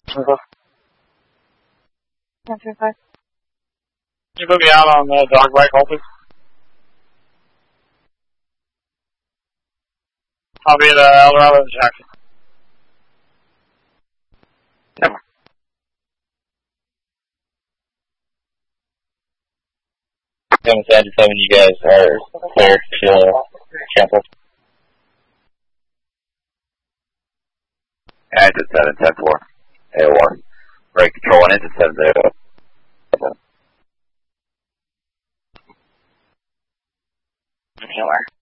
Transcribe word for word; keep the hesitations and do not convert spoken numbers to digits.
ten three five. Can you put me out on the dog bike hole, please? I'll be at uh, Eldorado and Jackson. Never. seven seven seven, you guys are clear to Temple. Engine seven ten four. A O R. Brake control on engine seven zero. Sure.